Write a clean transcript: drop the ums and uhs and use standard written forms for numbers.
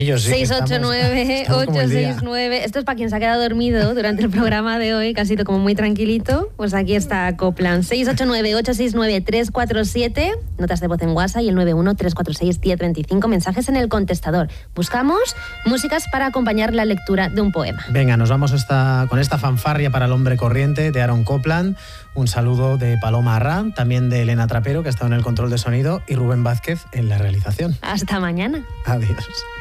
Sí, 689-869. Esto es para quien se ha quedado dormido durante el programa de hoy, que ha sido como muy tranquilito. Pues aquí está Copland. 689-869-347. Notas de voz en WhatsApp y el 91-346-1025. Mensajes en el contestador. Buscamos músicas para acompañar la lectura de un poema. Venga, nos vamos con esta fanfarria para el hombre corriente de Aaron Copland. Un saludo de Paloma Arrán, también de Elena Trapero, que ha estado en el control de sonido, y Rubén Vázquez en la realización. Hasta mañana. Adiós.